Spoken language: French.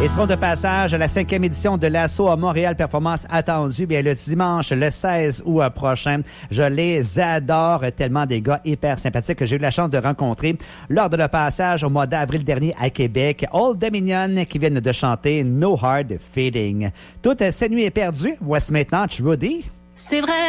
Ils seront de passage à la 5e édition de l'Assaut à Montréal, performance attendue bien le dimanche, le 16 août prochain. Je les adore, tellement des gars hyper sympathiques que j'ai eu la chance de rencontrer lors de leur passage au mois d'avril dernier à Québec. Old Dominion qui viennent de chanter No Hard Feeling. Toute cette nuit est perdue. Voici maintenant Trudy. C'est vrai.